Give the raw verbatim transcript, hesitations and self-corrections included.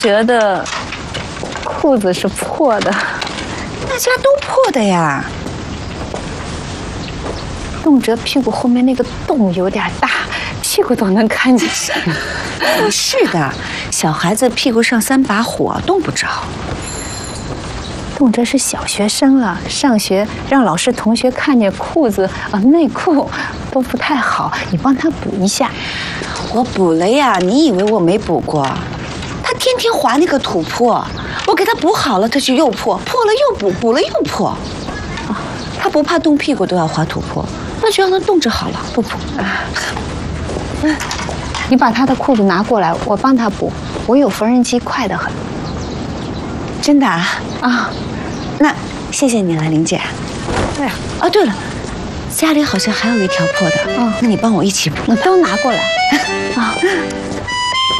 哲的裤子是破的， 大家都破的呀。 动辄屁股后面那个洞有点大，屁股都能看见。 不是的，小孩子屁股上三把火，冻不着。 动辄是小学生了，上学让老师同学看见裤子啊、内裤都不太好，你帮他补一下。 我补了呀，你以为我没补过？他天天滑那个土坡，我给他补好了，他就又破，破了又补，补了又破。啊，他不怕冻屁股都要滑土坡，那就让他冻着好了，不补。 嗯，你把他的裤子拿过来，我帮他补。我有缝纫机，快得很。 真的啊？ 啊， 那谢谢你了，玲姐。 对啊。 啊，对了，家里好像还有一条破的。 嗯， 那你帮我一起补。 你都拿过来。啊。